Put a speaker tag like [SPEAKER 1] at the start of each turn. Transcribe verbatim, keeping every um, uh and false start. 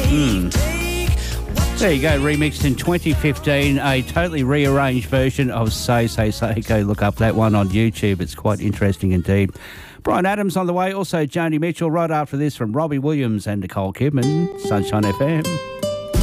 [SPEAKER 1] Mm. There you go, remixed in twenty fifteen, a totally rearranged version of Say, Say, Say. Go look up that one on YouTube. It's quite interesting indeed. Brian Adams on the way, also Joni Mitchell right after this from Robbie Williams and Nicole Kidman, Sunshine F M.